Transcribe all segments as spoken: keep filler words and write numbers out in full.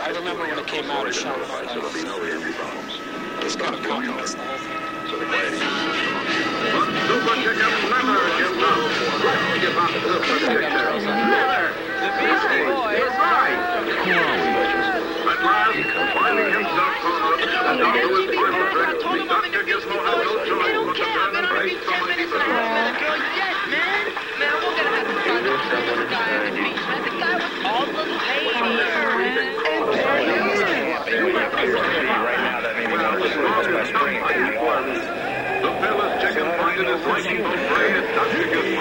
I remember when it came out, it shocked my life. It's kind of compromised the whole thing. But Super Chicken never gives up. Let's give up Super Chicken. Never. The Beastie Boys is right. At last, finding himself cornered, and down to his final trick, the doctor gives no help, no choice but to turn and face somebody else. Yes, man. Man, we're gonna have to find the guy on the beach, man. The guy with all the ladies, man. Right now, that maybe not just by spring, it could be August. The fearless chicken pointed his lightning bolt brain at Doctor Gizmo.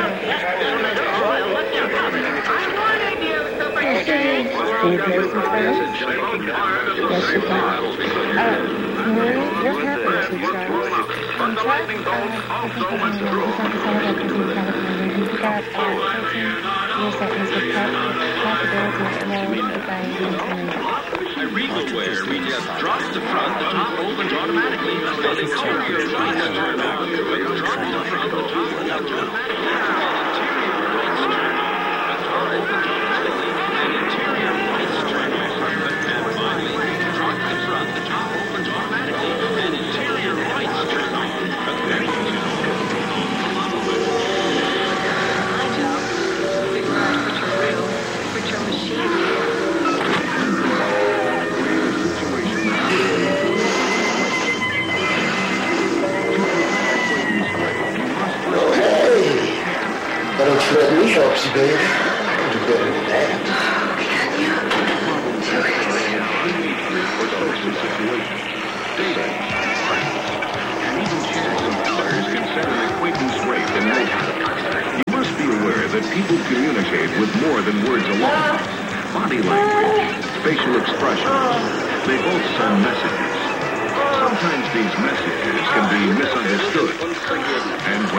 But the lightning bolt also went through. Regalware reaches drop the front, the top opens automatically. The interior lights turn on. Drop the front, the top opens automatically. And interior lights turn on. And finally, drop the front, the top opens automatically. And interior lights turn on. But then you know. Hi, Joe. Big Bird, put your real, put your machine. But don't you let me help you, baby. I'll do better than that. Can you do it? And even shades of colors can set an acquaintance straight in no time. You must be aware that people communicate with more than words alone. Body language, facial expressions, they both send messages. Sometimes these messages can be misunderstood. And when